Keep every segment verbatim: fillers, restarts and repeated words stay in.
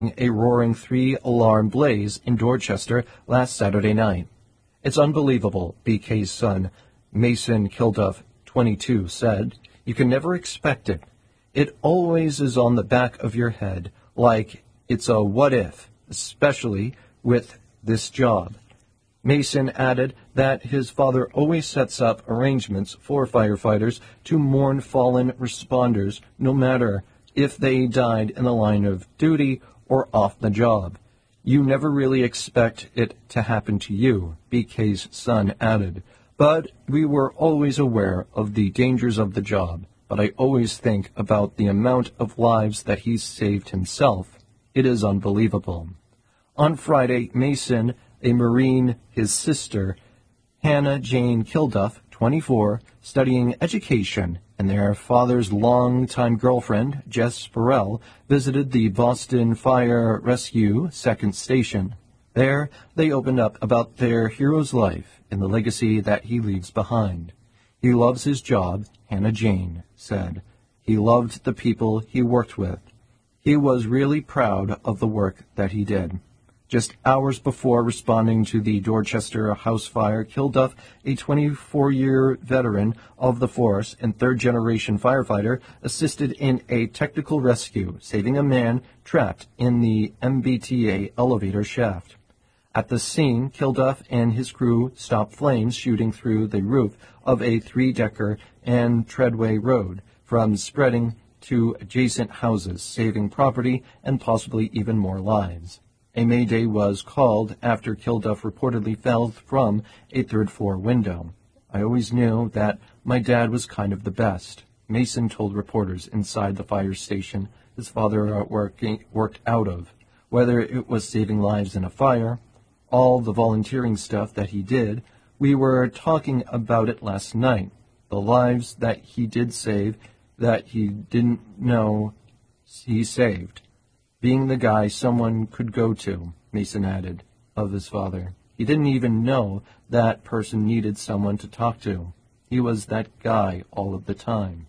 a roaring three-alarm blaze in Dorchester last Saturday night. "It's unbelievable," B K's son, Mason Kilduff, twenty-two, said. "You can never expect it. It always is on the back of your head, like it's a what-if, especially with this job." Mason added that his father always sets up arrangements for firefighters to mourn fallen responders, no matter if they died in the line of duty or off the job. "You never really expect it to happen to you," B K's son added. "But we were always aware of the dangers of the job. But I always think about the amount of lives that he's saved himself. It is unbelievable." On Friday, Mason, a Marine, his sister, Hannah Jane Kilduff, twenty-four, studying education, and their father's longtime girlfriend, Jess Burrell, visited the Boston Fire Rescue Second Station. There, they opened up about their hero's life and the legacy that he leaves behind. "He loves his job," Hannah Jane said. "He loved the people he worked with. He was really proud of the work that he did." Just hours before responding to the Dorchester house fire, Kilduff, a twenty-four-year veteran of the force and third-generation firefighter, assisted in a technical rescue, saving a man trapped in the M B T A elevator shaft. At the scene, Kilduff and his crew stopped flames shooting through the roof of a three-decker and Treadway Road from spreading to adjacent houses, saving property and possibly even more lives. A mayday was called after Kilduff reportedly fell from a third-floor window. "I always knew that my dad was kind of the best," Mason told reporters inside the fire station his father working, worked out of. Whether it was saving lives in a fire, all the volunteering stuff that he did, we were talking about it last night. The lives that he did save that he didn't know he saved. Being the guy someone could go to, Mason added, of his father. He didn't even know that person needed someone to talk to. He was that guy all of the time.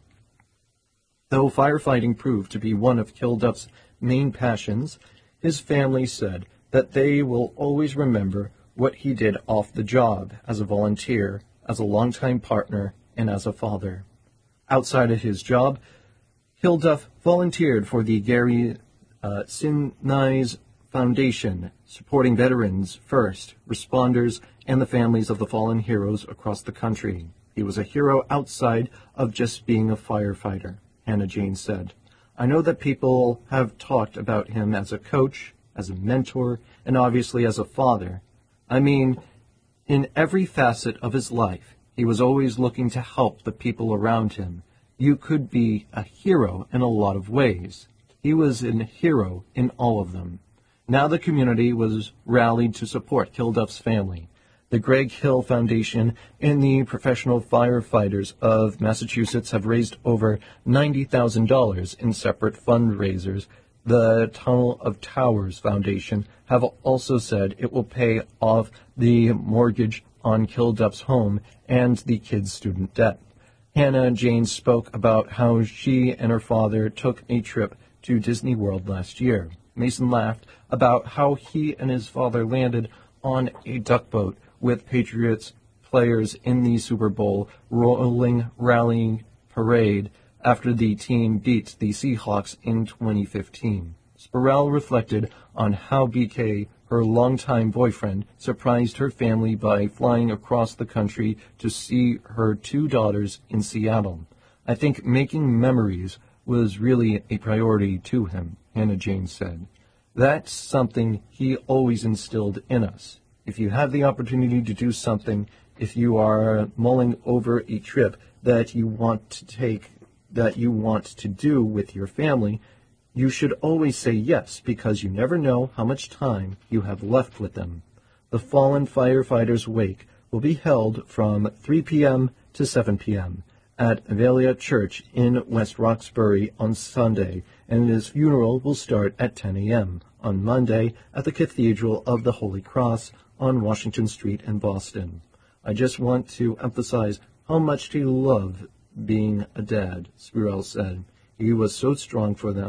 Though firefighting proved to be one of Kilduff's main passions, his family said that they will always remember what he did off the job as a volunteer, as a longtime partner, and as a father. Outside of his job, Kilduff volunteered for the Gary uh, Sinise Foundation, supporting veterans first, responders, and the families of the fallen heroes across the country. He was a hero outside of just being a firefighter, Hannah Jane said. "I know that people have talked about him as a coach, as a mentor, and obviously as a father. I mean, in every facet of his life, he was always looking to help the people around him. You could be a hero in a lot of ways. He was a hero in all of them." Now the community was rallied to support Kilduff's family. The Greg Hill Foundation and the Professional Firefighters of Massachusetts have raised over ninety thousand dollars in separate fundraisers. The Tunnel of Towers Foundation have also said it will pay off the mortgage on Kilduff's home and the kids' student debt. Hannah Jane spoke about how she and her father took a trip to Disney World last year. Mason laughed about how he and his father landed on a duck boat with Patriots players in the Super Bowl rolling rallying parade after the team beat the Seahawks in twenty fifteen. Spurrell reflected on how B K, her longtime boyfriend, surprised her family by flying across the country to see her two daughters in Seattle. "I think making memories was really a priority to him," Hannah Jane said. "That's something he always instilled in us. If you have the opportunity to do something, if you are mulling over a trip that you want to take, that you want to do with your family, you should always say yes, because you never know how much time you have left with them." The fallen firefighters' wake will be held from three p.m. to seven p.m. at Avelia Church in West Roxbury on Sunday, and his funeral will start at ten a.m. on Monday at the Cathedral of the Holy Cross on Washington Street in Boston. "I just want to emphasize how much he loved being a dad," Spurrell said. "He was so strong for them,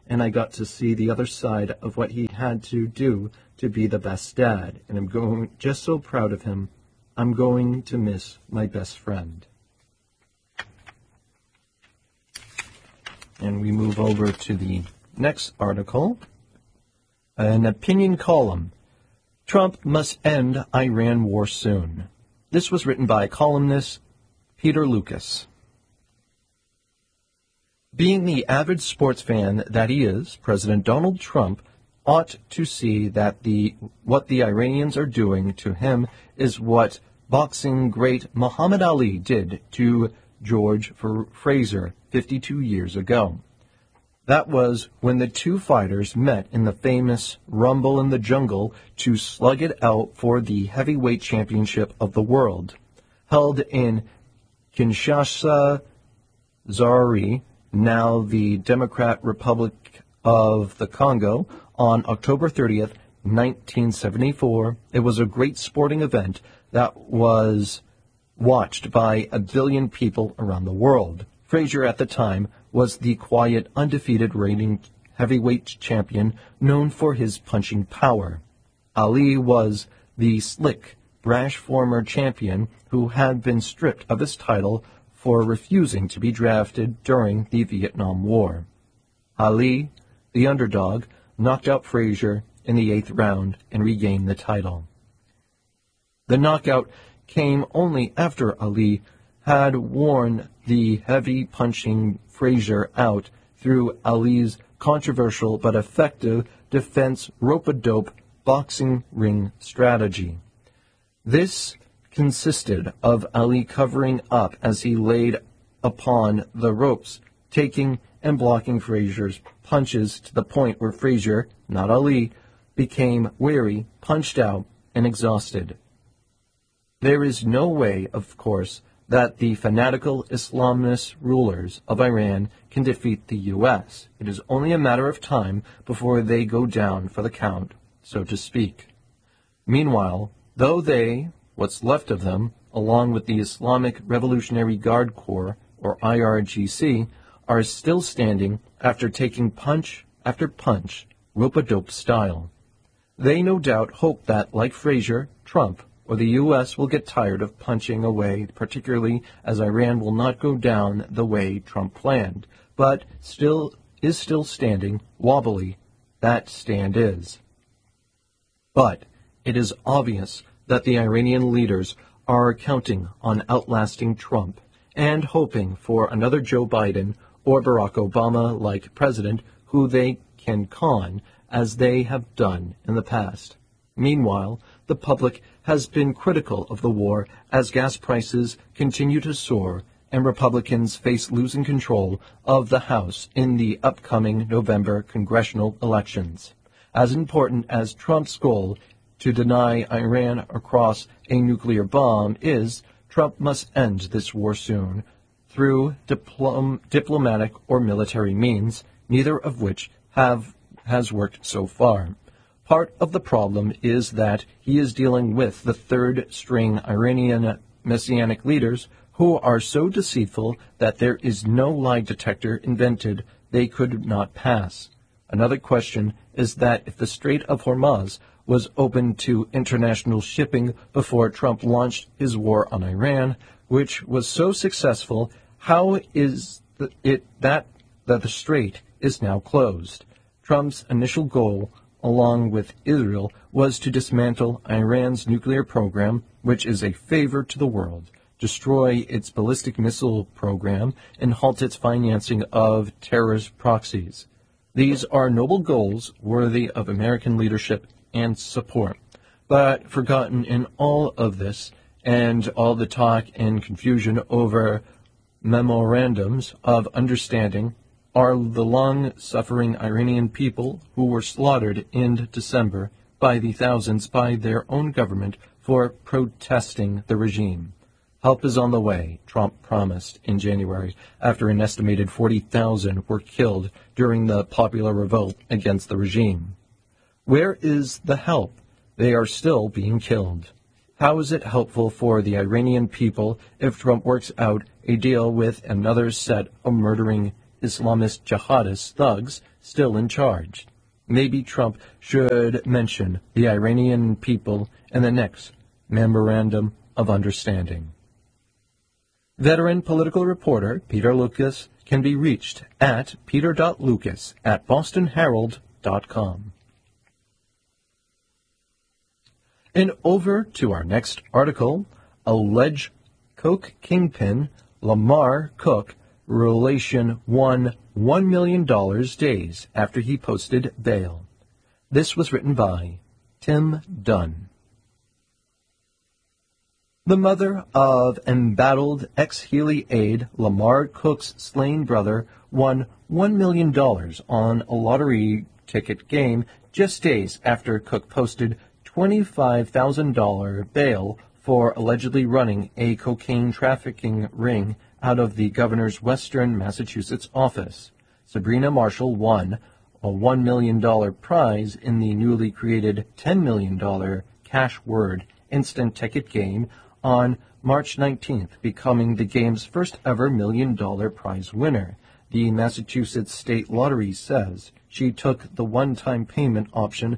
and I got to see the other side of what he had to do to be the best dad, and I'm going just so proud of him. I'm going to miss my best friend. And we move over to the next article, an opinion column. Trump must end Iran war soon. This was written by columnist Peter Lucas. Being the avid sports fan that he is, President Donald Trump ought to see that the what the Iranians are doing to him is what boxing great Muhammad Ali did to George Fraser fifty-two years ago. That was when the two fighters met in the famous Rumble in the Jungle to slug it out for the heavyweight championship of the world, held in Kinshasa, Zaire, now the Democratic Republic of the Congo, on October thirtieth, nineteen seventy-four. It was a great sporting event that was watched by a billion people around the world. Frazier at the time was the quiet, undefeated reigning heavyweight champion known for his punching power. Ali was the slick, brash former champion who had been stripped of his title for refusing to be drafted during the Vietnam War. Ali, the underdog, knocked out Frazier in the eighth round and regained the title. The knockout came only after Ali had worn the heavy-punching Frazier out through Ali's controversial but effective defense rope-a-dope boxing ring strategy. This consisted of Ali covering up as he laid upon the ropes, taking and blocking Frazier's punches to the point where Frazier, not Ali, became weary, punched out, and exhausted. There is no way, of course, that the fanatical Islamist rulers of Iran can defeat the U S. It is only a matter of time before they go down for the count, so to speak. Meanwhile, though they, what's left of them, along with the Islamic Revolutionary Guard Corps, or I R G C, are still standing after taking punch after punch, rope-a-dope style. They no doubt hope that, like Frazier, Trump, or the U S will get tired of punching away, particularly as Iran will not go down the way Trump planned, but still is still standing, wobbly, that stand is. But it is obvious that the Iranian leaders are counting on outlasting Trump and hoping for another Joe Biden or Barack Obama-like president who they can con, as they have done in the past. Meanwhile, the public has been critical of the war as gas prices continue to soar and Republicans face losing control of the House in the upcoming November congressional elections. As important as Trump's goal to deny Iran across a nuclear bomb is, Trump must end this war soon through diplom- diplomatic or military means, neither of which have has worked so far. Part of the problem is that he is dealing with the third-string Iranian messianic leaders who are so deceitful that there is no lie detector invented they could not pass. Another question is that if the Strait of Hormuz was open to international shipping before Trump launched his war on Iran, which was so successful, how is it that, that the strait is now closed? Trump's initial goal, along with Israel, was to dismantle Iran's nuclear program, which is a favor to the world, destroy its ballistic missile program, and halt its financing of terrorist proxies. These are noble goals worthy of American leadership and support. But forgotten in all of this and all the talk and confusion over memorandums of understanding are the long-suffering Iranian people who were slaughtered in December by the thousands by their own government for protesting the regime. Help is on the way, Trump promised in January, after an estimated forty thousand were killed during the popular revolt against the regime. Where is the help? They are still being killed. How is it helpful for the Iranian people if Trump works out a deal with another set of murdering Islamist jihadist thugs still in charge. Maybe Trump should mention the Iranian people in the next Memorandum of Understanding. Veteran political reporter Peter Lucas can be reached at peter dot lucas at boston herald dot com. And over to our next article, alleged coke kingpin Lamar Cook relation won one million dollars days after he posted bail. This was written by Tim Dunn. The mother of embattled ex-Healy aide Lamar Cook's slain brother won one million dollars on a lottery ticket game just days after Cook posted twenty-five thousand dollars bail for allegedly running a cocaine trafficking ring out of the governor's Western Massachusetts office. Sabrina Marshall won a one million dollars prize in the newly created ten million dollars cash word instant ticket game on March nineteenth, becoming the game's first ever million dollar prize winner. The Massachusetts State Lottery says she took the one-time payment option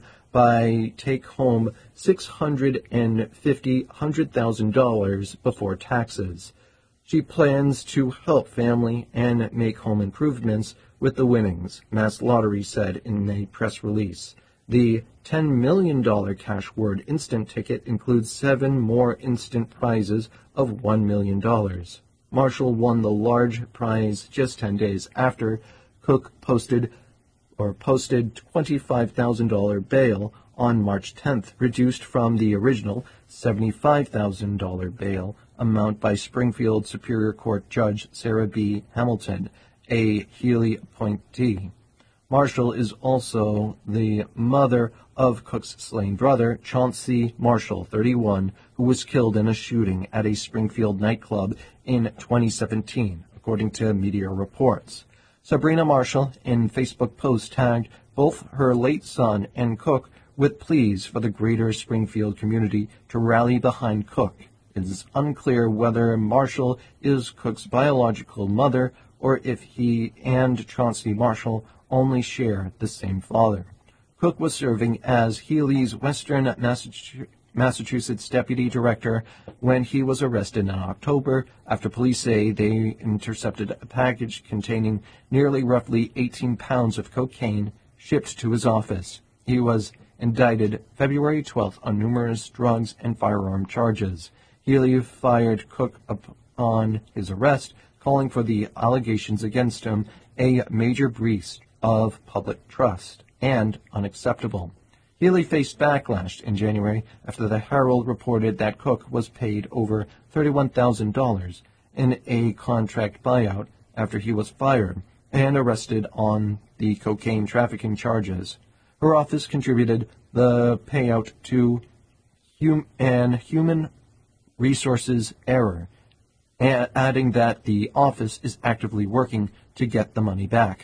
by take home six hundred fifty thousand dollars before taxes. She plans to help family and make home improvements with the winnings, Mass Lottery said in a press release. The ten million dollars cash word instant ticket includes seven more instant prizes of one million dollars. Marshall won the large prize just ten days after Cook posted or posted twenty-five thousand dollars bail on March tenth, reduced from the original seventy-five thousand dollars bail amount by Springfield Superior Court Judge Sarah B. Hamilton, a Healy appointee. Marshall is also the mother of Cook's slain brother, Chauncey Marshall, thirty-one, who was killed in a shooting at a Springfield nightclub in twenty seventeen, according to media reports. Sabrina Marshall, in Facebook post, tagged both her late son and Cook with pleas for the greater Springfield community to rally behind Cook. It is unclear whether Marshall is Cook's biological mother or if he and Chauncey Marshall only share the same father. Cook was serving as Healy's Western Massachusetts deputy director when he was arrested in October after police say they intercepted a package containing nearly roughly eighteen pounds of cocaine shipped to his office. He was indicted February twelfth on numerous drugs and firearm charges. Healy fired Cook upon his arrest, calling for the allegations against him a major breach of public trust and unacceptable. Healy faced backlash in January after the Herald reported that Cook was paid over thirty-one thousand dollars in a contract buyout after he was fired and arrested on the cocaine trafficking charges. Her office contributed the payout to hum- an human resources error, adding that the office is actively working to get the money back.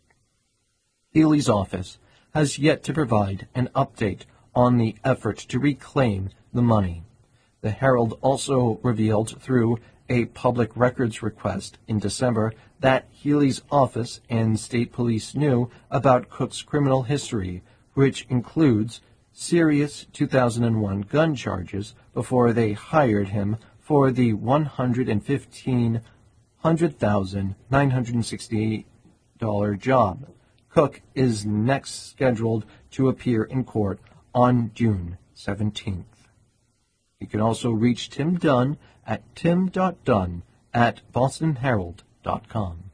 Healy's office has yet to provide an update on the effort to reclaim the money. The Herald also revealed through a public records request in December that Healy's office and state police knew about Cook's criminal history, which includes serious two thousand one gun charges before they hired him for the one hundred fifteen thousand nine hundred sixty-eight dollars job. Cook is next scheduled to appear in court on June seventeenth. You can also reach Tim Dunn at tim dot dunn at boston herald dot com.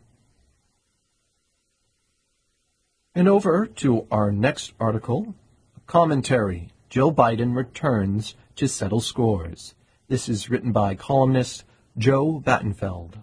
And over to our next article, commentary. Joe Biden returns to settle scores. This is written by columnist Joe Battenfeld.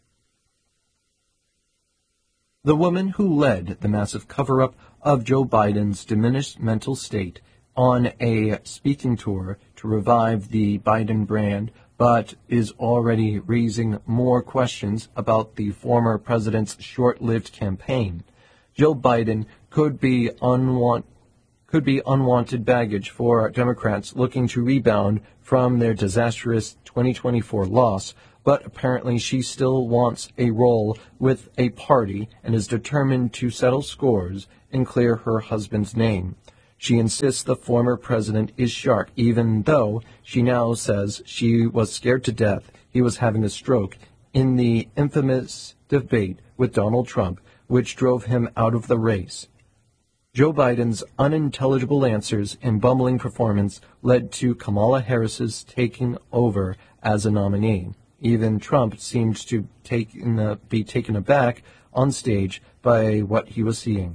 The woman who led the massive cover-up of Joe Biden's diminished mental state on a speaking tour to revive the Biden brand, but is already raising more questions about the former president's short-lived campaign. Joe Biden could be unwant- could be unwanted baggage for Democrats looking to rebound from their disastrous twenty twenty-four loss, but apparently she still wants a role with a party and is determined to settle scores and clear her husband's name. She insists the former president is sharp, even though she now says she was scared to death he was having a stroke in the infamous debate with Donald Trump, which drove him out of the race. Joe Biden's unintelligible answers and bumbling performance led to Kamala Harris's taking over as a nominee. Even Trump seemed to take in the, be taken aback on stage by what he was seeing.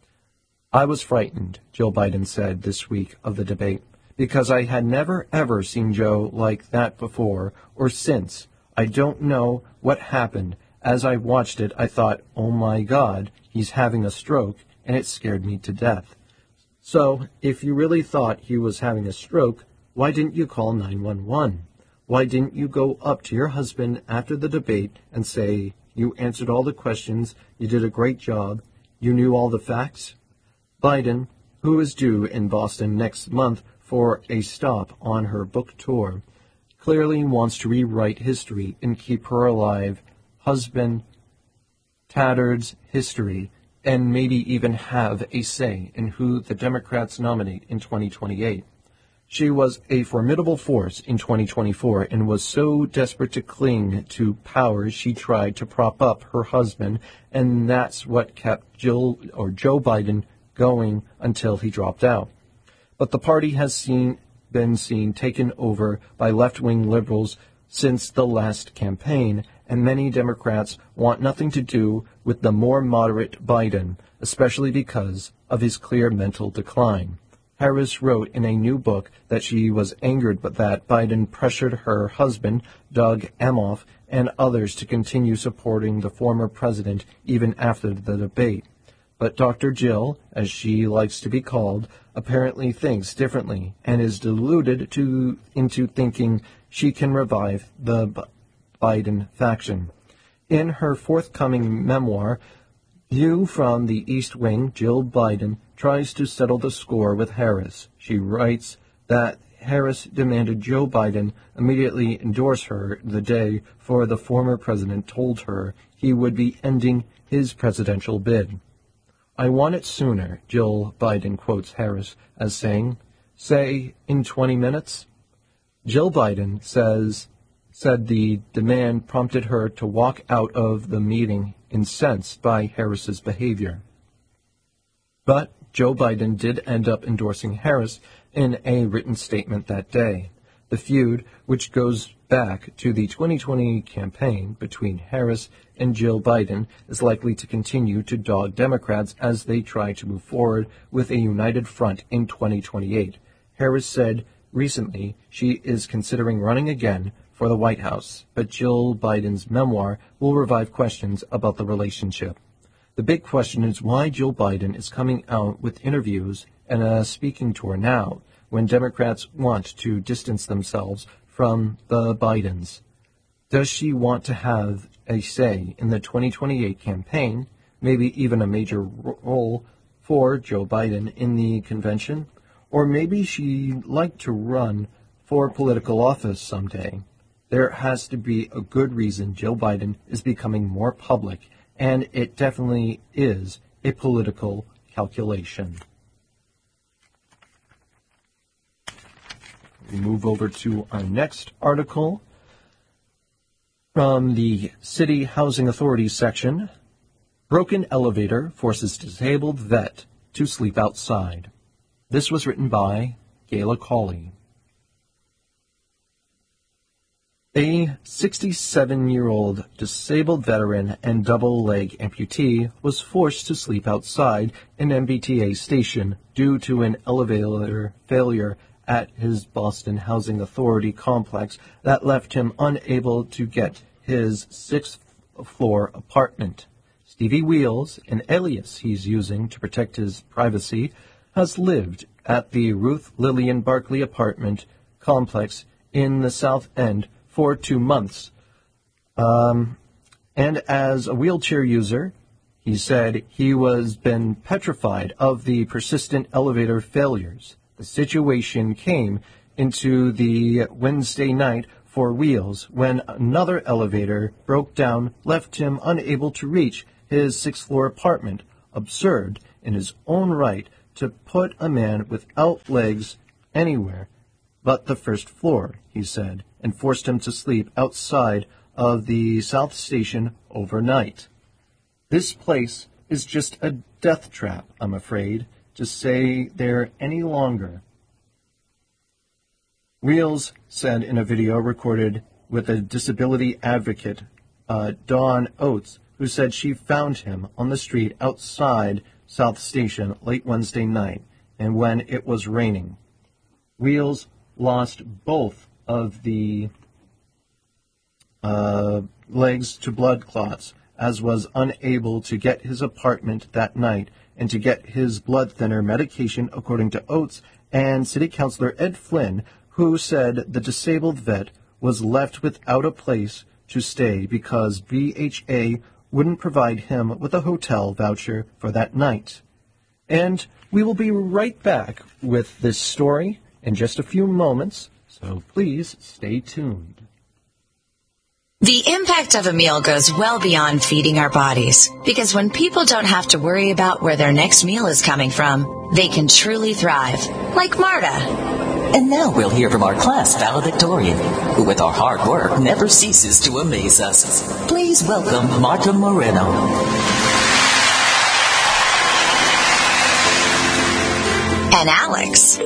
I was frightened, Jill Biden said this week of the debate, because I had never ever seen Joe like that before or since. I don't know what happened. As I watched it, I thought, oh my God, he's having a stroke, and it scared me to death. So, if you really thought he was having a stroke, why didn't you call nine one one? Why didn't you go up to your husband after the debate and say, you answered all the questions, you did a great job, you knew all the facts? Biden, who is due in Boston next month for a stop on her book tour, clearly wants to rewrite history and keep her alive, husband Tattered's history, and maybe even have a say in who the Democrats nominate in twenty twenty-eight. She was a formidable force in twenty twenty-four and was so desperate to cling to power she tried to prop up her husband, and that's what kept Jill or Joe Biden going until he dropped out. But the party has seen been seen taken over by left-wing liberals since the last campaign, and many Democrats want nothing to do with the more moderate Biden, especially because of his clear mental decline. Harris wrote in a new book that she was angered that Biden pressured her husband, Doug Emhoff, and others to continue supporting the former president even after the debate. But Doctor Jill, as she likes to be called, apparently thinks differently and is deluded to, into thinking she can revive the B- Biden faction. In her forthcoming memoir, View from the East Wing, Jill Biden tries to settle the score with Harris. She writes that Harris demanded Joe Biden immediately endorse her the day before the former president told her he would be ending his presidential bid. I want it sooner, Jill Biden quotes Harris as saying, say, in twenty minutes? Jill Biden says, said the demand prompted her to walk out of the meeting incensed by Harris's behavior. But Joe Biden did end up endorsing Harris in a written statement that day. The feud, which goes back to the twenty twenty campaign between Harris and Jill Biden, is likely to continue to dog Democrats as they try to move forward with a united front in twenty twenty-eight. Harris said recently she is considering running again for the White House, but Jill Biden's memoir will revive questions about the relationship. The big question is why Jill Biden is coming out with interviews and a speaking tour now, when Democrats want to distance themselves from the Bidens. Does she want to have a say in the twenty twenty-eight campaign, maybe even a major role for Joe Biden in the convention? Or maybe she'd like to run for political office someday. There has to be a good reason Joe Biden is becoming more public, and it definitely is a political calculation. We move over to our next article from the City Housing Authority section. Broken elevator forces disabled vet to sleep outside. This was written by Gayla Cawley. A sixty-seven-year-old disabled veteran and double-leg amputee was forced to sleep outside an M B T A station due to an elevator failure at his Boston Housing Authority complex that left him unable to get his sixth-floor apartment. Stevie Wheels, an alias he's using to protect his privacy, has lived at the Ruth Lillian Barclay apartment complex in the South End for two months. Um, and as a wheelchair user, He said he was been petrified of the persistent elevator failures. The situation came into the Wednesday night for Wheels when another elevator broke down, left him unable to reach his sixth-floor apartment. Absurd in his own right to put a man without legs anywhere but the first floor, he said, and forced him to sleep outside of the South Station overnight. This place is just a death trap, I'm afraid, to stay there any longer. Wheels said in a video recorded with a disability advocate, uh, Dawn Oates, who said she found him on the street outside South Station late Wednesday night, and when it was raining. Wheels lost both of the uh, legs to blood clots, as was unable to get his apartment that night and to get his blood thinner medication, according to Oates and City Councilor Ed Flynn, who said the disabled vet was left without a place to stay because V H A wouldn't provide him with a hotel voucher for that night. And we will be right back with this story in just a few moments, so please stay tuned. The impact of a meal goes well beyond feeding our bodies, because when people don't have to worry about where their next meal is coming from, they can truly thrive, like Marta. And now we'll hear from our class valedictorian, who with our hard work never ceases to amaze us. Please welcome Marta Moreno. And Alex.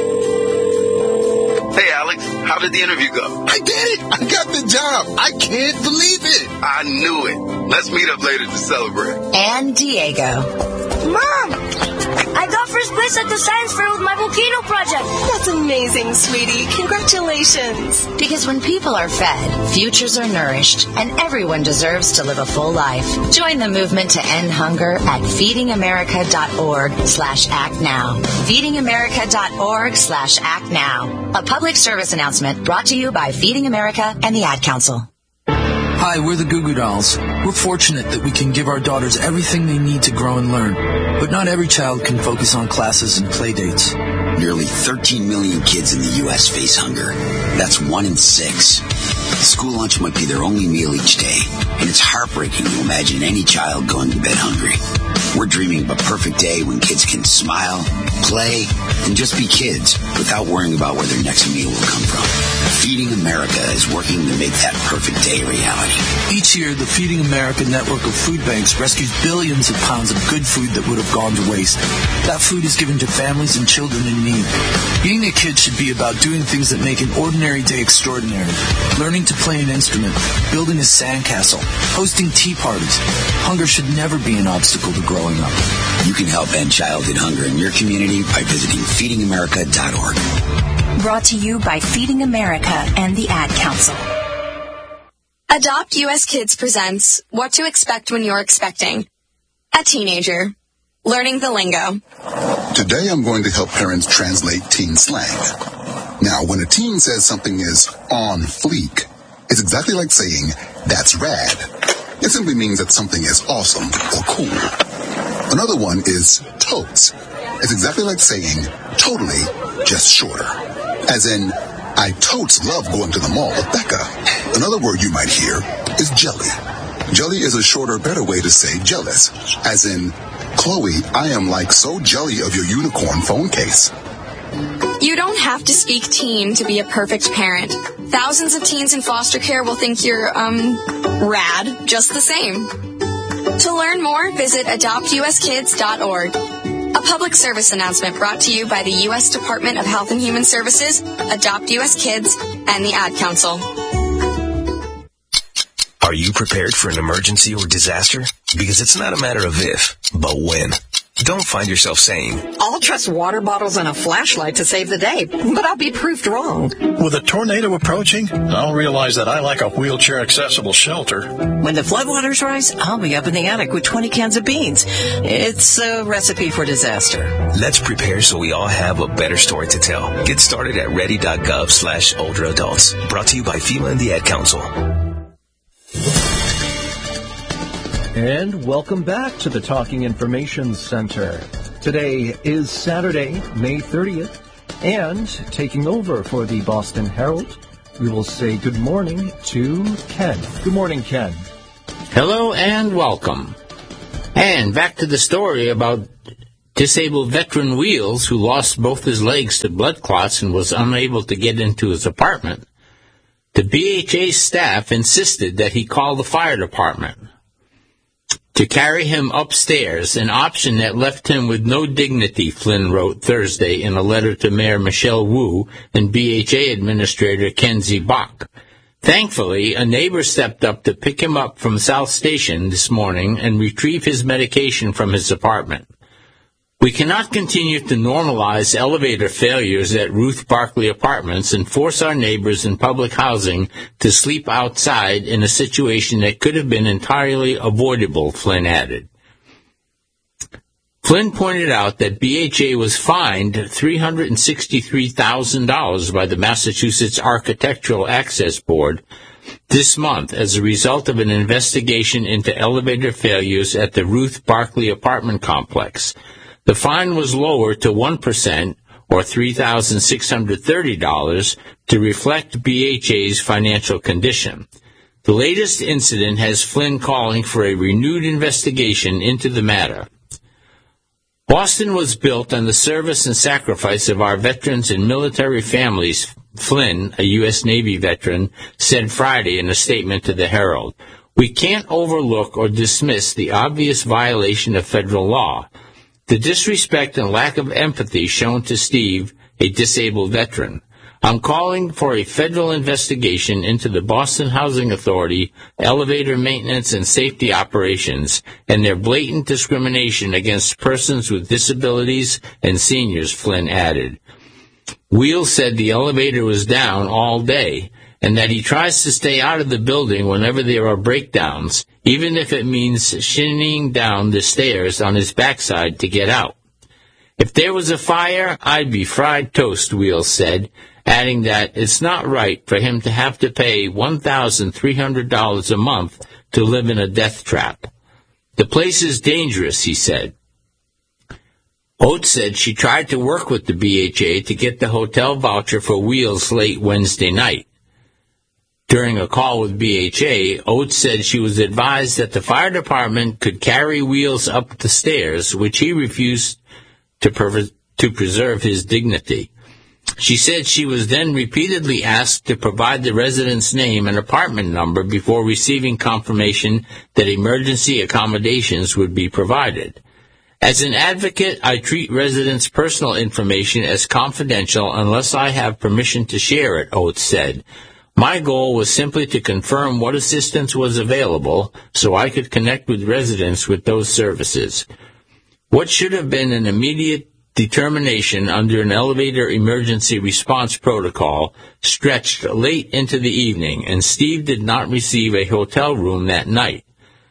Hey, Alex, how did the interview go? I did it! I got the job! I can't believe it! I knew it. Let's meet up later to celebrate. And Diego. Mom! I got first place at the science fair with my volcano project. That's amazing, sweetie. Congratulations. Because when people are fed, futures are nourished, and everyone deserves to live a full life. Join the movement to end hunger at feedingamerica.org slash act now. feedingamerica.org slash act now. A public service announcement brought to you by Feeding America and the Ad Council. Hi, we're the Goo Goo Dolls. We're fortunate that we can give our daughters everything they need to grow and learn. But not every child can focus on classes and play dates. Nearly thirteen million kids in the U S face hunger. That's one in six. School lunch might be their only meal each day, and it's heartbreaking to imagine any child going to bed hungry. We're dreaming of a perfect day when kids can smile, play, and just be kids without worrying about where their next meal will come from. Feeding America is working to make that perfect day a reality. Each year, the Feeding America network of food banks rescues billions of pounds of good food that would have gone to waste. That food is given to families and children in need. Being a kid should be about doing things that make an ordinary day extraordinary. Learning to play an instrument, building a sandcastle, hosting tea parties. Hunger should never be an obstacle to growing up. You can help end childhood hunger in your community by visiting feeding america dot org. Brought to you by Feeding America and the Ad Council. Adopt U S Kids presents What to Expect When You're Expecting. A teenager. Learning the lingo. Today I'm going to help parents translate teen slang. Now, when a teen says something is on fleek, it's exactly like saying, that's rad. It simply means that something is awesome or cool. Another one is totes. It's exactly like saying, totally, just shorter. As in, I totes love going to the mall with Becca. Another word you might hear is jelly. Jelly is a shorter, better way to say jealous. As in, Chloe, I am like so jelly of your unicorn phone case. You don't have to speak teen to be a perfect parent. Thousands of teens in foster care will think you're, um, rad, just the same. To learn more, visit adopt u s kids dot org. A public service announcement brought to you by the U S Department of Health and Human Services, Adopt U S Kids, and the Ad Council. Are you prepared for an emergency or disaster? Because it's not a matter of if, but when. Don't find yourself saying, I'll trust water bottles and a flashlight to save the day, but I'll be proved wrong. With a tornado approaching, I'll realize that I like a wheelchair-accessible shelter. When the floodwaters rise, I'll be up in the attic with twenty cans of beans. It's a recipe for disaster. Let's prepare so we all have a better story to tell. Get started at ready.gov slash older adults. Brought to you by FEMA and the Ad Council. And welcome back to the Talking Information Center. Today is Saturday, May thirtieth, and taking over for the Boston Herald, we will say good morning to Ken. Good morning, Ken. Hello and welcome. And back to the story about disabled veteran Wheels, who lost both his legs to blood clots and was unable to get into his apartment. The B H A staff insisted that he call the fire department to carry him upstairs, an option that left him with no dignity, Flynn wrote Thursday in a letter to Mayor Michelle Wu and B H A Administrator Kenzie Bach. Thankfully, a neighbor stepped up to pick him up from South Station this morning and retrieve his medication from his apartment. We cannot continue to normalize elevator failures at Ruth Barkley Apartments and force our neighbors in public housing to sleep outside in a situation that could have been entirely avoidable, Flynn added. Flynn pointed out that B H A was fined three hundred sixty-three thousand dollars by the Massachusetts Architectural Access Board this month as a result of an investigation into elevator failures at the Ruth Barkley apartment complex. The fine was lowered to one percent, or three thousand six hundred thirty dollars, to reflect B H A's financial condition. The latest incident has Flynn calling for a renewed investigation into the matter. Boston was built on the service and sacrifice of our veterans and military families, Flynn, a U S Navy veteran, said Friday in a statement to the Herald. We can't overlook or dismiss the obvious violation of federal law. The disrespect and lack of empathy shown to Steve, a disabled veteran. I'm calling for a federal investigation into the Boston Housing Authority, elevator maintenance and safety operations, and their blatant discrimination against persons with disabilities and seniors, Flynn added. Wheels said the elevator was down all day, and that he tries to stay out of the building whenever there are breakdowns, even if it means shinning down the stairs on his backside to get out. If there was a fire, I'd be fried toast, Wheels said, adding that it's not right for him to have to pay one thousand three hundred dollars a month to live in a death trap. The place is dangerous, he said. Oates said she tried to work with the B H A to get the hotel voucher for Wheels late Wednesday night. During a call with B H A, Oates said she was advised that the fire department could carry Wheels up the stairs, which he refused to, per- to preserve his dignity. She said she was then repeatedly asked to provide the resident's name and apartment number before receiving confirmation that emergency accommodations would be provided. As an advocate, I treat residents' personal information as confidential unless I have permission to share it, Oates said. My goal was simply to confirm what assistance was available so I could connect with residents with those services. What should have been an immediate determination under an elevator emergency response protocol stretched late into the evening, and Steve did not receive a hotel room that night.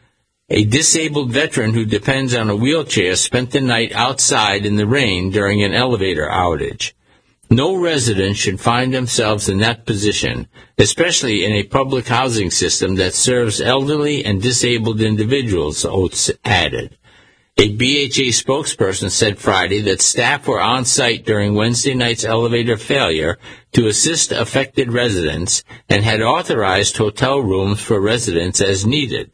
A disabled veteran who depends on a wheelchair spent the night outside in the rain during an elevator outage. No resident should find themselves in that position, especially in a public housing system that serves elderly and disabled individuals, Oates added. A B H A spokesperson said Friday that staff were on site during Wednesday night's elevator failure to assist affected residents and had authorized hotel rooms for residents as needed.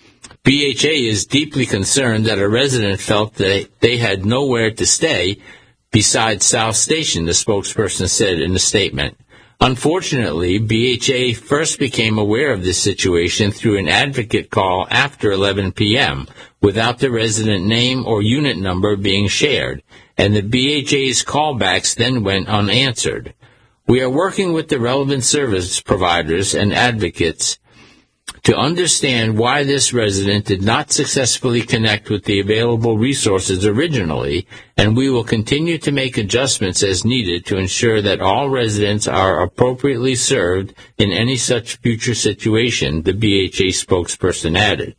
B H A is deeply concerned that a resident felt that they had nowhere to stay besides South Station, the spokesperson said in a statement. Unfortunately, B H A first became aware of this situation through an advocate call after eleven p.m., without the resident name or unit number being shared, and the B H A's callbacks then went unanswered. We are working with the relevant service providers and advocates to understand why this resident did not successfully connect with the available resources originally, and we will continue to make adjustments as needed to ensure that all residents are appropriately served in any such future situation, the B H A spokesperson added.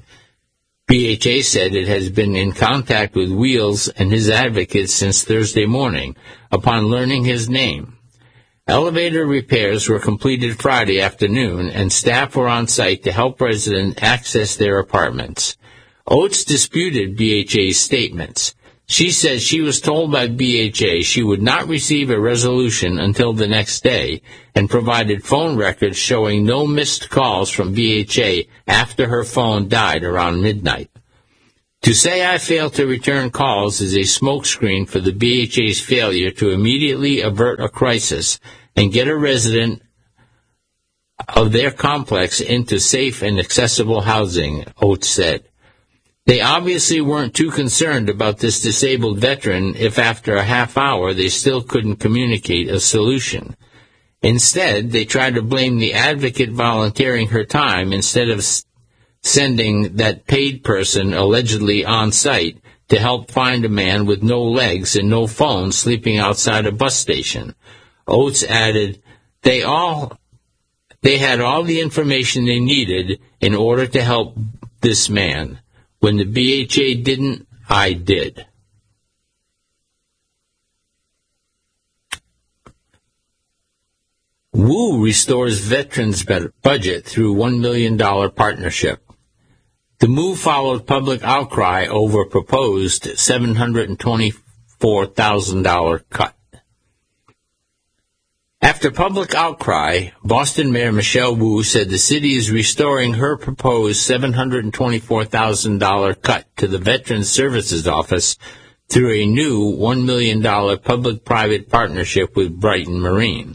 B H A said it has been in contact with Wheels and his advocates since Thursday morning, upon learning his name. Elevator repairs were completed Friday afternoon, and staff were on site to help residents access their apartments. Oates disputed B H A's statements. She said she was told by B H A she would not receive a resolution until the next day and provided phone records showing no missed calls from B H A after her phone died around midnight. To say I failed to return calls is a smokescreen for the B H A's failure to immediately avert a crisis and get a resident of their complex into safe and accessible housing, Oates said. They obviously weren't too concerned about this disabled veteran if after a half hour they still couldn't communicate a solution. Instead, they tried to blame the advocate volunteering her time instead of s- sending that paid person allegedly on site to help find a man with no legs and no phone sleeping outside a bus station. Oates added, they all, they had all the information they needed in order to help this man. When the B H A didn't, I did. W U restores veterans budget through one million dollars partnership. The move followed public outcry over proposed seven hundred twenty-four thousand dollars cut. After public outcry, Boston Mayor Michelle Wu said the city is restoring her proposed seven hundred twenty-four thousand dollars cut to the Veterans Services Office through a new one million dollars public-private partnership with Brighton Marine.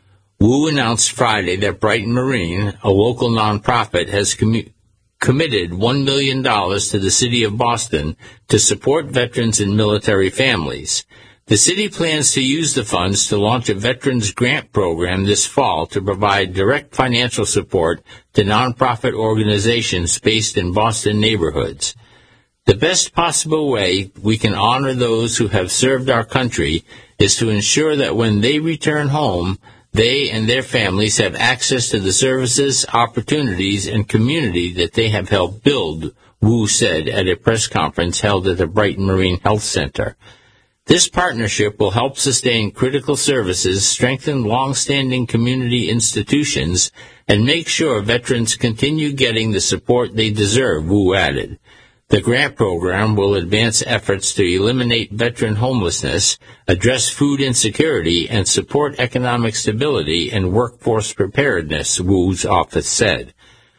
Wu announced Friday that Brighton Marine, a local nonprofit, has commu- committed one million dollars to the city of Boston to support veterans and military families. The city plans to use the funds to launch a veterans grant program this fall to provide direct financial support to nonprofit organizations based in Boston neighborhoods. The best possible way we can honor those who have served our country is to ensure that when they return home, they and their families have access to the services, opportunities, and community that they have helped build, Wu said at a press conference held at the Brighton Marine Health Center. This partnership will help sustain critical services, strengthen long-standing community institutions, and make sure veterans continue getting the support they deserve, Wu added. The grant program will advance efforts to eliminate veteran homelessness, address food insecurity, and support economic stability and workforce preparedness, Wu's office said.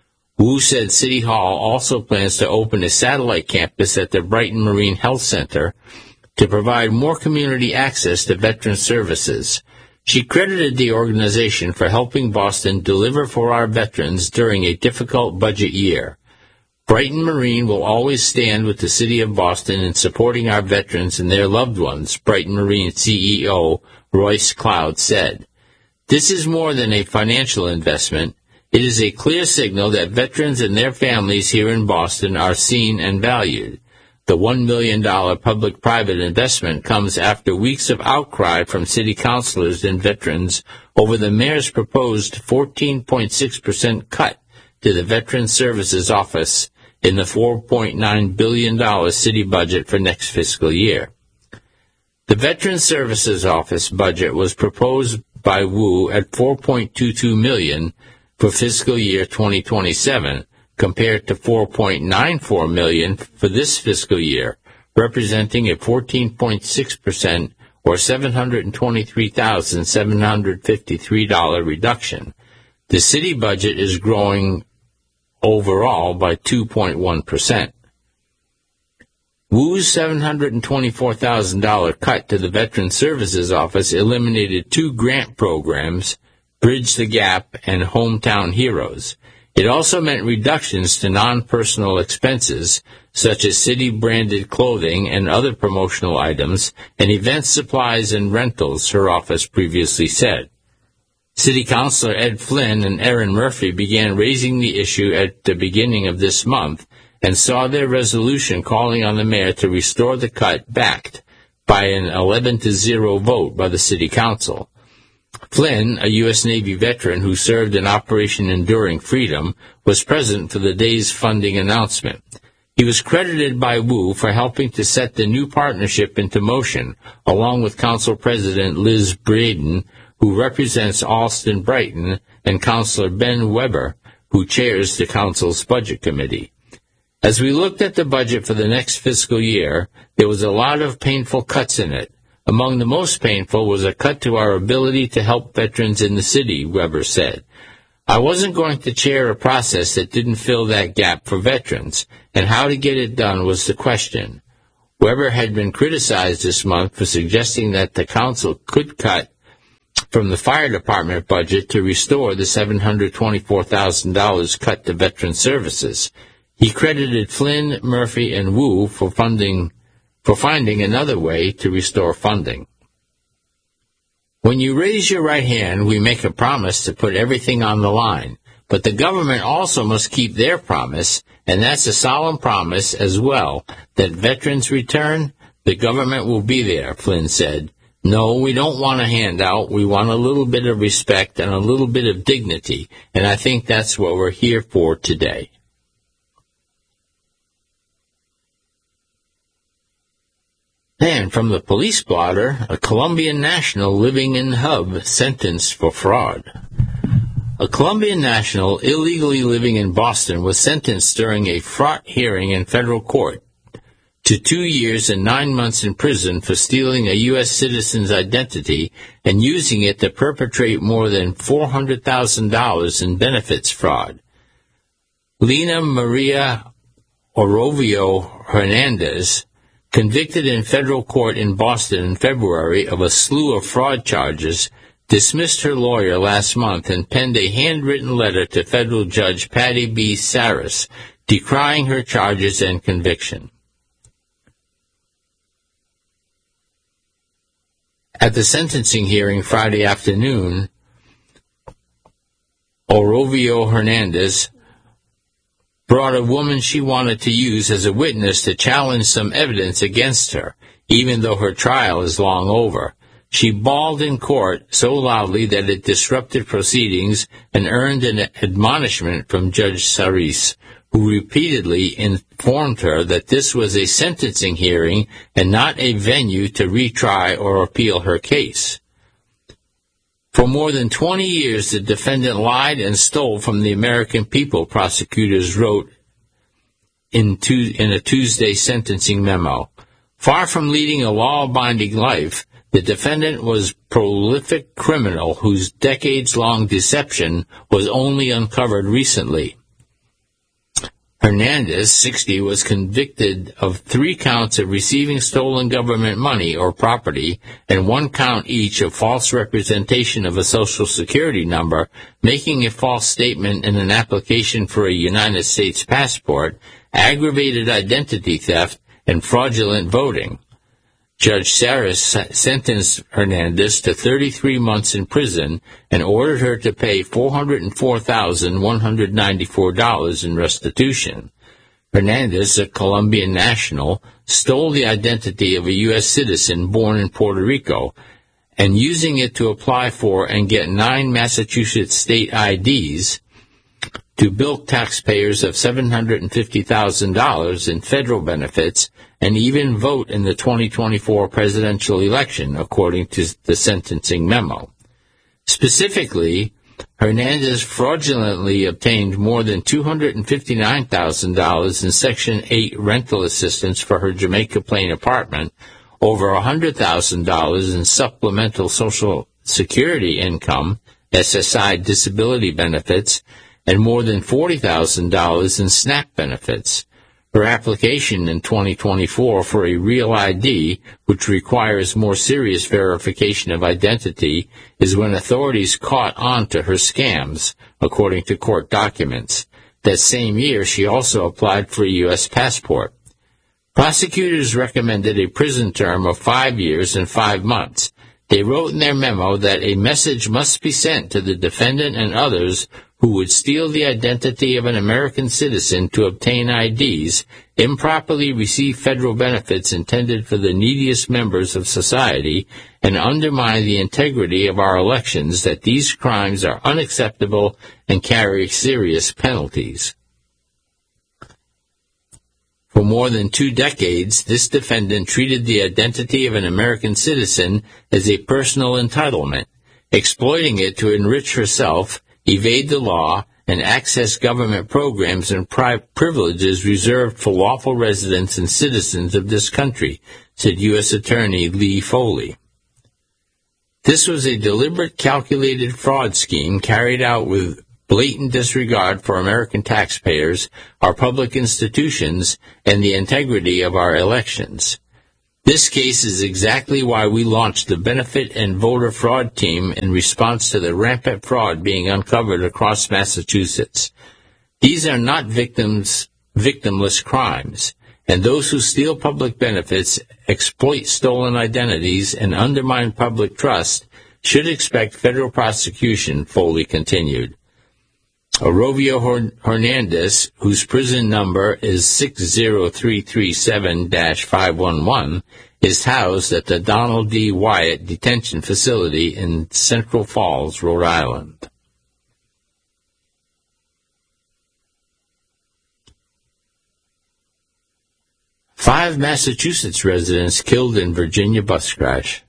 Wu said City Hall also plans to open a satellite campus at the Brighton Marine Health Center to provide more community access to veteran services. She credited the organization for helping Boston deliver for our veterans during a difficult budget year. Brighton Marine will always stand with the city of Boston in supporting our veterans and their loved ones, Brighton Marine C E O Royce Cloud said. This is more than a financial investment. It is a clear signal that veterans and their families here in Boston are seen and valued. The one million dollars public-private investment comes after weeks of outcry from city councilors and veterans over the mayor's proposed fourteen point six percent cut to the Veterans Services Office in the four point nine billion dollars city budget for next fiscal year. The Veterans Services Office budget was proposed by Wu at four point two two million dollars for fiscal year twenty twenty-seven, compared to four point nine four million dollars for this fiscal year, representing a fourteen point six percent or seven hundred twenty-three thousand seven hundred fifty-three dollars reduction. The city budget is growing overall by two point one percent. Wu's seven hundred twenty-four thousand dollars cut to the Veterans Services Office eliminated two grant programs, Bridge the Gap and Hometown Heroes. It also meant reductions to non-personal expenses, such as city-branded clothing and other promotional items, and event supplies and rentals, her office previously said. City Councilor Ed Flynn and Erin Murphy began raising the issue at the beginning of this month and saw their resolution calling on the mayor to restore the cut backed by an eleven to zero vote by the City Council. Flynn, a U S Navy veteran who served in Operation Enduring Freedom, was present for the day's funding announcement. He was credited by Wu for helping to set the new partnership into motion, along with Council President Liz Braden, who represents Alston Brighton, and Councilor Ben Weber, who chairs the Council's Budget Committee. As we looked at the budget for the next fiscal year, there was a lot of painful cuts in it. Among the most painful was a cut to our ability to help veterans in the city, Weber said. I wasn't going to chair a process that didn't fill that gap for veterans, and how to get it done was the question. Weber had been criticized this month for suggesting that the council could cut from the fire department budget to restore the seven hundred twenty-four thousand dollars cut to veteran services. He credited Flynn, Murphy, and Wu for funding, for finding another way to restore funding. When you raise your right hand, we make a promise to put everything on the line. But the government also must keep their promise, and that's a solemn promise as well, that veterans return, the government will be there, Flynn said. No, we don't want a handout. We want a little bit of respect and a little bit of dignity, and I think that's what we're here for today. And from the police blotter, a Colombian national living in Hub sentenced for fraud. A Colombian national illegally living in Boston was sentenced during a fraught hearing in federal court to two years and nine months in prison for stealing a U S citizen's identity and using it to perpetrate more than four hundred thousand dollars in benefits fraud. Lena Maria Orovio Hernandez, convicted in federal court in Boston in February of a slew of fraud charges, dismissed her lawyer last month and penned a handwritten letter to federal judge Patty B. Saris, decrying her charges and conviction. At the sentencing hearing Friday afternoon, Orovio Hernandez brought a woman she wanted to use as a witness to challenge some evidence against her, even though her trial is long over. She bawled in court so loudly that it disrupted proceedings and earned an admonishment from Judge Saris, who repeatedly informed her that this was a sentencing hearing and not a venue to retry or appeal her case. For more than twenty years, the defendant lied and stole from the American people, prosecutors wrote in, tu- in a Tuesday sentencing memo. Far from leading a law-abiding life, the defendant was a prolific criminal whose decades-long deception was only uncovered recently. Hernandez, sixty, was convicted of three counts of receiving stolen government money or property and one count each of false representation of a Social Security number, making a false statement in an application for a United States passport, aggravated identity theft, and fraudulent voting. Judge Saris sentenced Hernandez to thirty-three months in prison and ordered her to pay four hundred four thousand one hundred ninety-four dollars in restitution. Hernandez, a Colombian national, stole the identity of a U S citizen born in Puerto Rico, and using it to apply for and get nine Massachusetts state I Ds, to bilk taxpayers of seven hundred fifty thousand dollars in federal benefits and even vote in the twenty twenty-four presidential election, according to the sentencing memo. Specifically, Hernandez fraudulently obtained more than two hundred fifty-nine thousand dollars in Section eight rental assistance for her Jamaica Plain apartment, over one hundred thousand dollars in supplemental Social Security income, S S I disability benefits, and more than forty thousand dollars in SNAP benefits. Her application in twenty twenty-four for a real I D, which requires more serious verification of identity, is when authorities caught on to her scams, according to court documents. That same year, she also applied for a U S passport. Prosecutors recommended a prison term of five years and five months. They wrote in their memo that a message must be sent to the defendant and others who would steal the identity of an American citizen to obtain I Ds, improperly receive federal benefits intended for the neediest members of society, and undermine the integrity of our elections, that these crimes are unacceptable and carry serious penalties. For more than two decades, this defendant treated the identity of an American citizen as a personal entitlement, exploiting it to enrich herself, evade the law, and access government programs and pri- privileges reserved for lawful residents and citizens of this country, said U S Attorney Lee Foley. This was a deliberate, calculated fraud scheme carried out with blatant disregard for American taxpayers, our public institutions, and the integrity of our elections. This case is exactly why we launched the Benefit and Voter Fraud Team in response to the rampant fraud being uncovered across Massachusetts. These are not victims, victimless crimes, and those who steal public benefits, exploit stolen identities, and undermine public trust should expect federal prosecution, Foley continued. Arovio Hernandez, whose prison number is six zero three three seven dash five one one, is housed at the Donald D. Wyatt Detention Facility in Central Falls, Rhode Island. Five Massachusetts residents killed in Virginia bus crash.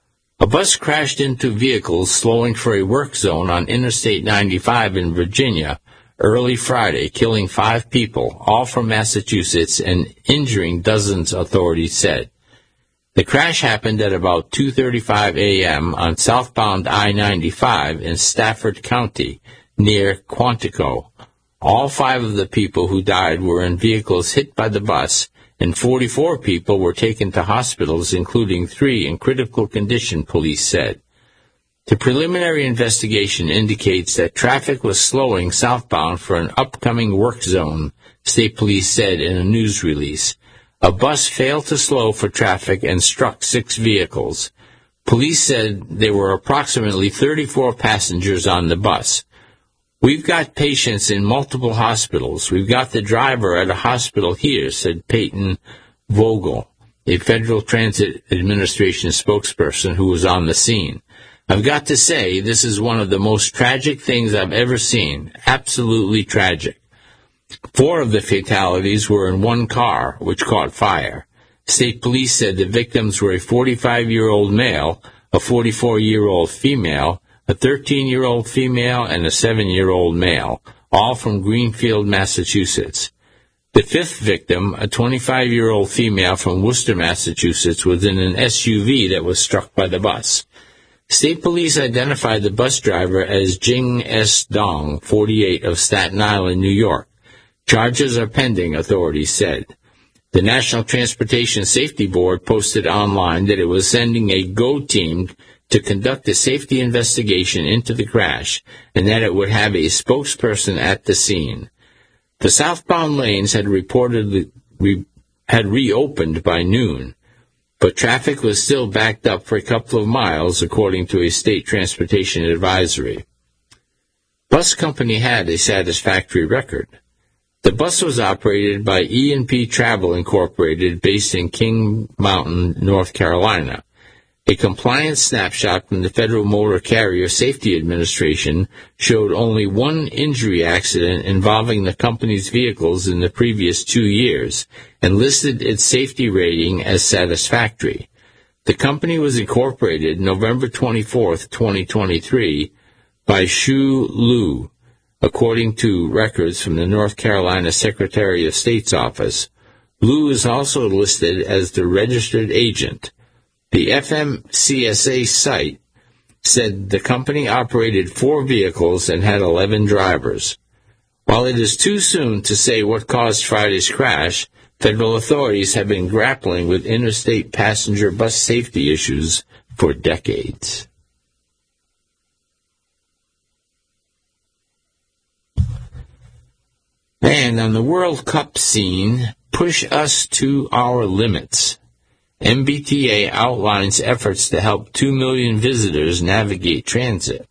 A bus crashed into vehicles slowing for a work zone on Interstate ninety-five in Virginia early Friday, killing five people, all from Massachusetts, and injuring dozens, authorities said. The crash happened at about two thirty-five a.m. on southbound I ninety-five in Stafford County, near Quantico. All five of the people who died were in vehicles hit by the bus, and forty-four people were taken to hospitals, including three in critical condition, police said. The preliminary investigation indicates that traffic was slowing southbound for an upcoming work zone, state police said in a news release. A bus failed to slow for traffic and struck six vehicles. Police said there were approximately thirty-four passengers on the bus. We've got patients in multiple hospitals. We've got the driver at a hospital here, said Peyton Vogel, a Federal Transit Administration spokesperson who was on the scene. I've got to say, this is one of the most tragic things I've ever seen. Absolutely tragic. Four of the fatalities were in one car, which caught fire. State police said the victims were a forty-five-year-old male, a forty-four-year-old female, a thirteen-year-old female, and a seven-year-old male, all from Greenfield, Massachusetts. The fifth victim, a twenty-five-year-old female from Worcester, Massachusetts, was in an S U V that was struck by the bus. State police identified the bus driver as Jing S. Dong, forty-eight, of Staten Island, New York. Charges are pending, authorities said. The National Transportation Safety Board posted online that it was sending a GO team to conduct a safety investigation into the crash, and that it would have a spokesperson at the scene. The southbound lanes had reportedly re- had reopened by noon, but traffic was still backed up for a couple of miles, according to a state transportation advisory. Bus company had a satisfactory record. The bus was operated by E and P Travel Incorporated, based in King Mountain, North Carolina. A compliance snapshot from the Federal Motor Carrier Safety Administration showed only one injury accident involving the company's vehicles in the previous two years and listed its safety rating as satisfactory. The company was incorporated November twenty-fourth, twenty twenty-three by Shu Lu, according to records from the North Carolina Secretary of State's office. Lu is also listed as the registered agent. The F M C S A site said the company operated four vehicles and had eleven drivers. While it is too soon to say what caused Friday's crash, federal authorities have been grappling with interstate passenger bus safety issues for decades. And on the World Cup scene, push us to our limits. M B T A outlines efforts to help two million visitors navigate transit.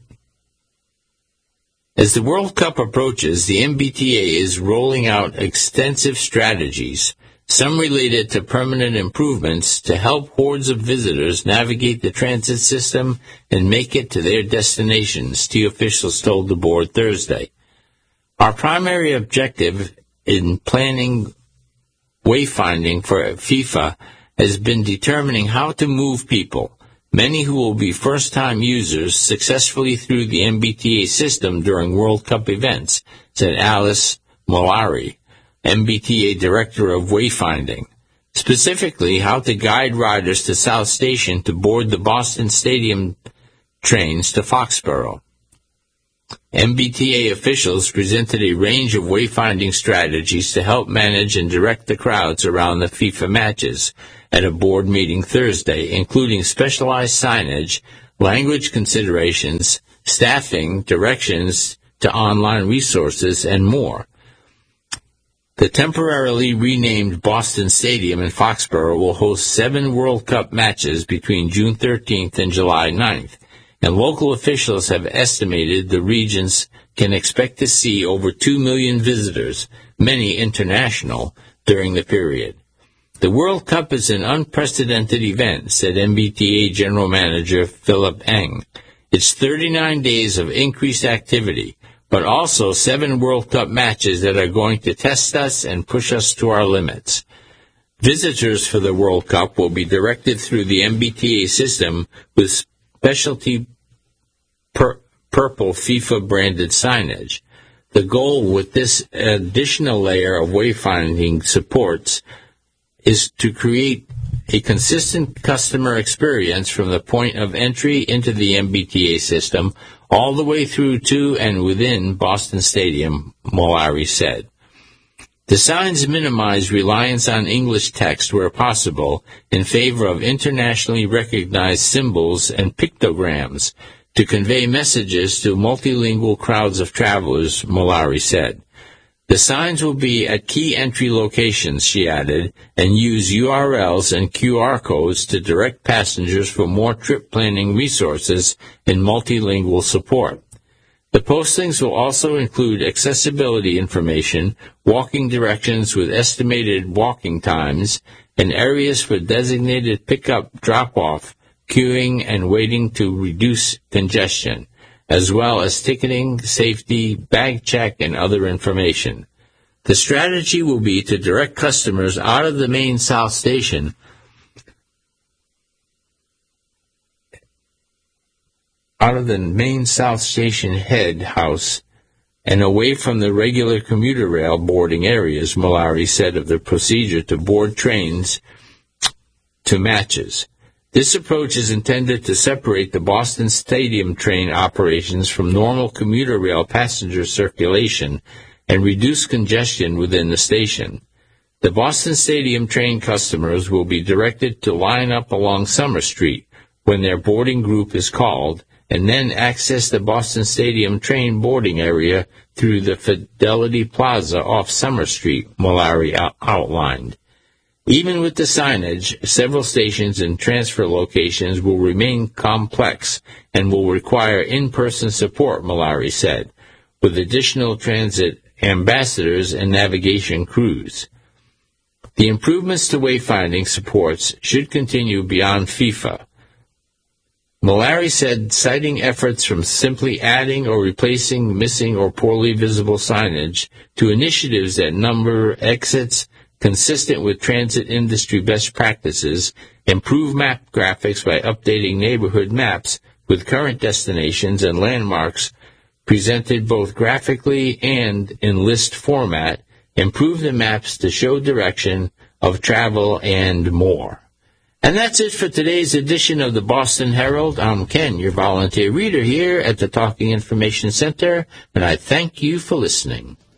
As the World Cup approaches, the M B T A is rolling out extensive strategies, some related to permanent improvements to help hordes of visitors navigate the transit system and make it to their destinations, T officials told the board Thursday. Our primary objective in planning wayfinding for FIFA has been determining how to move people, Many who will be first-time users successfully through the M B T A system during World Cup events, said Alice Molari, M B T A Director of Wayfinding. Specifically, how to guide riders to South Station to board the Boston Stadium trains to Foxborough. M B T A officials presented a range of wayfinding strategies to help manage and direct the crowds around the FIFA matches at a board meeting Thursday, including specialized signage, language considerations, staffing, directions to online resources, and more. The temporarily renamed Boston Stadium in Foxborough will host seven World Cup matches between June thirteenth and July ninth, and local officials have estimated the regions can expect to see over two million visitors, many international, during the period. The World Cup is an unprecedented event, said M B T A General Manager Philip Eng. It's thirty-nine days of increased activity, but also seven World Cup matches that are going to test us and push us to our limits. Visitors for the World Cup will be directed through the M B T A system with specialty pur- purple FIFA-branded signage. The goal with this additional layer of wayfinding supports is to create a consistent customer experience from the point of entry into the M B T A system all the way through to and within Boston Stadium, Molari said. The signs minimize reliance on English text where possible in favor of internationally recognized symbols and pictograms to convey messages to multilingual crowds of travelers, Molari said. The signs will be at key entry locations, she added, and use U R Ls and Q R codes to direct passengers for more trip planning resources and multilingual support. The postings will also include accessibility information, walking directions with estimated walking times, and areas for designated pickup drop-off, queuing, and waiting to reduce congestion, as well as ticketing, safety, bag check, and other information. The strategy will be to direct customers out of the main South Station out of the main South Station head house and away from the regular commuter rail boarding areas, Molari said of the procedure to board trains to matches. This approach is intended to separate the Boston Stadium train operations from normal commuter rail passenger circulation and reduce congestion within the station. The Boston Stadium train customers will be directed to line up along Summer Street when their boarding group is called, and then access the Boston Stadium train boarding area through the Fidelity Plaza off Summer Street, Molari out- outlined. Even with the signage, several stations and transfer locations will remain complex and will require in-person support, Molari said, with additional transit ambassadors and navigation crews. The improvements to wayfinding supports should continue beyond FIFA. Molari said, citing efforts from simply adding or replacing missing or poorly visible signage to initiatives that number exits consistent with transit industry best practices, improve map graphics by updating neighborhood maps with current destinations and landmarks presented both graphically and in list format, improve the maps to show direction of travel, and more. And that's it for today's edition of the Boston Herald. I'm Ken, your volunteer reader here at the Talking Information Center, and I thank you for listening.